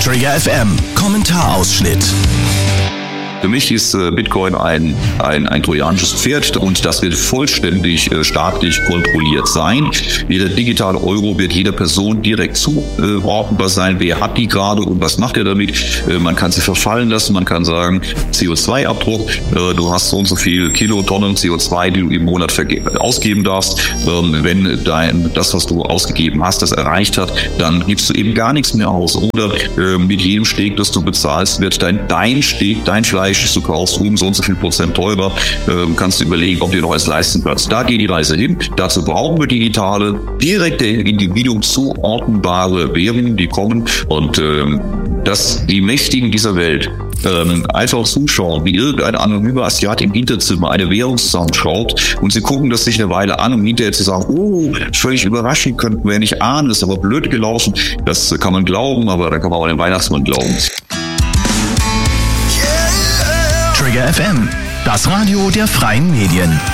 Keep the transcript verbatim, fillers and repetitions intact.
Trigger F M Kommentarausschnitt. Für mich ist äh, Bitcoin ein, ein, ein trojanisches Pferd und das wird vollständig äh, staatlich kontrolliert sein. Jeder digitale Euro wird jeder Person direkt zuordnenbar sein. Wer hat die gerade und was macht er damit? Äh, man kann sie verfallen lassen, man kann sagen C O zwei Abdruck, äh, du hast so und so viel Kilotonnen C O zwei, die du im Monat verge- ausgeben darfst. Ähm, wenn dein, das, was du ausgegeben hast, das erreicht hat, dann gibst du eben gar nichts mehr aus. Oder äh, mit jedem Steg, das du bezahlst, wird dein, dein Steg, dein Fleisch, du kaufst um so und so viel Prozent teurer, ähm, kannst du überlegen, ob du dir noch was leisten kannst. Da geht die Reise hin. Dazu brauchen wir digitale, direkt der Individuum zuordnenbare Währungen, die kommen und ähm, dass die Mächtigen dieser Welt ähm, einfach zuschauen, wie irgendein anonymer Asiat im Hinterzimmer eine Währungszahl schaut und sie gucken das sich eine Weile an, um hinterher zu sagen, oh, völlig überraschend, könnten wir nicht ahnen, ist aber blöd gelaufen. Das kann man glauben, aber da kann man auch den Weihnachtsmann glauben. Trigger F M, das Radio der freien Medien.